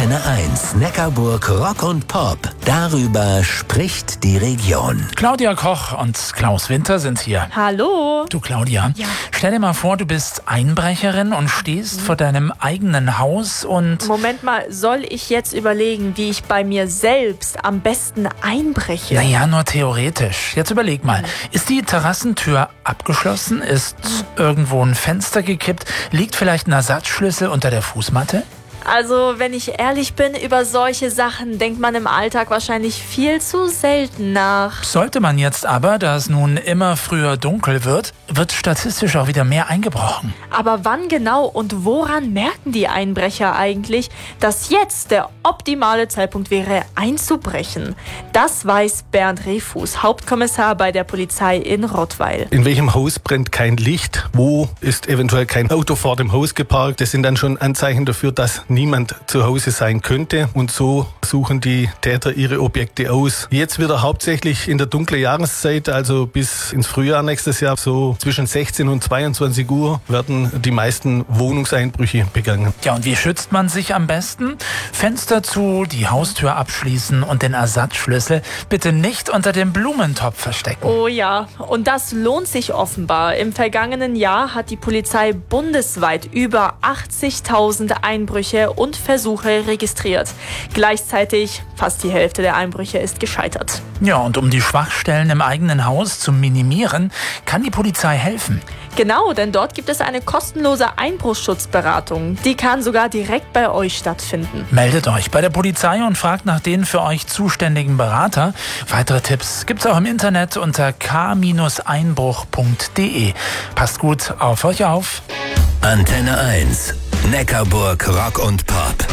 Antenne 1, Neckarburg Rock und Pop. Darüber spricht die Region. Claudia Koch und Klaus Winter sind hier. Hallo. Du Claudia, Ja. Stell dir mal vor, du bist Einbrecherin und stehst vor deinem eigenen Haus und... Moment mal, soll ich jetzt überlegen, wie ich bei mir selbst am besten einbreche? Naja, nur theoretisch. Jetzt überleg mal, ist die Terrassentür abgeschlossen? Ist irgendwo ein Fenster gekippt? Liegt vielleicht ein Ersatzschlüssel unter der Fußmatte? Also, wenn ich ehrlich bin, über solche Sachen denkt man im Alltag wahrscheinlich viel zu selten nach. Sollte man jetzt aber, da es nun immer früher dunkel wird statistisch auch wieder mehr eingebrochen. Aber wann genau und woran merken die Einbrecher eigentlich, dass jetzt der optimale Zeitpunkt wäre, einzubrechen? Das weiß Bernd Rehfuß, Hauptkommissar bei der Polizei in Rottweil. In welchem Haus brennt kein Licht? Wo ist eventuell kein Auto vor dem Haus geparkt? Das sind dann schon Anzeichen dafür, dass niemand zu Hause sein könnte. Und so suchen die Täter ihre Objekte aus. Jetzt wieder hauptsächlich in der dunklen Jahreszeit, also bis ins Frühjahr nächstes Jahr, so zwischen 16 und 22 Uhr werden die meisten Wohnungseinbrüche begangen. Ja, und wie schützt man sich am besten? Fenster zu, die Haustür abschließen und den Ersatzschlüssel bitte nicht unter dem Blumentopf verstecken. Oh ja, und das lohnt sich offenbar. Im vergangenen Jahr hat die Polizei bundesweit über 80.000 Einbrüche und Versuche registriert. Gleichzeitig fast die Hälfte der Einbrüche ist gescheitert. Ja, und um die Schwachstellen im eigenen Haus zu minimieren, kann die Polizei helfen. Genau, denn dort gibt es eine kostenlose Einbruchsschutzberatung. Die kann sogar direkt bei euch stattfinden. Meldet euch bei der Polizei und fragt nach den für euch zuständigen Berater. Weitere Tipps gibt's auch im Internet unter k-einbruch.de. Passt gut auf euch auf. Antenne 1, Neckarburg Rock und Pop.